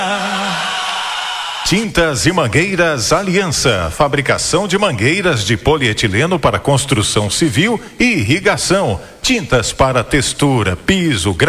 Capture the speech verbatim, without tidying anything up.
Tintas e Mangueiras Aliança, fabricação de mangueiras de polietileno para construção civil e irrigação, tintas para textura, piso,